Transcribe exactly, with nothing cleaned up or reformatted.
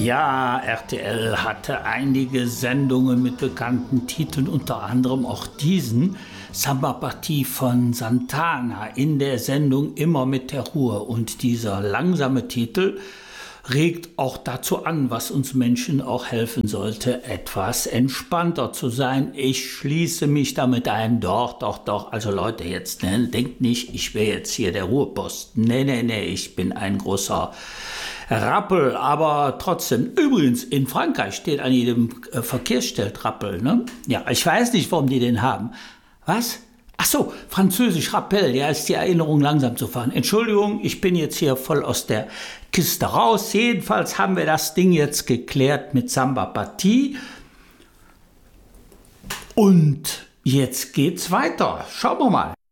Ja, R T L hatte einige Sendungen mit bekannten Titeln, unter anderem auch diesen, Samba Partie von Santana, in der Sendung Immer mit der Ruhe. Und dieser langsame Titel regt auch dazu an, was uns Menschen auch helfen sollte, etwas entspannter zu sein. Ich schließe mich damit ein, doch, doch, doch. Also Leute, jetzt ne, denkt nicht, ich wäre jetzt hier der Ruhepost. Nee, nee, nee, ich bin ein großer Rappel, aber trotzdem. Übrigens, in Frankreich steht an jedem äh, Verkehrsschild Rappel, ne? Ja, ich weiß nicht, warum die den haben. Was? Ach so, französisch Rappel, ja, ist die Erinnerung, langsam zu fahren. Entschuldigung, ich bin jetzt hier voll aus der Kiste raus. Jedenfalls haben wir das Ding jetzt geklärt mit Samba Partie. Und jetzt geht's weiter. Schauen wir mal.